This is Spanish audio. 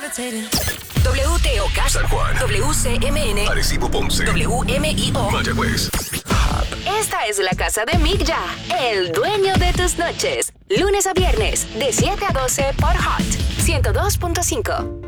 WTOK, San Juan, WCMN, Arecibo, Ponce, WMIO. Mayagüez. Esta es la casa de Migya, el dueño de tus noches. Lunes a viernes, de 7 a 12 por Hot 102.5.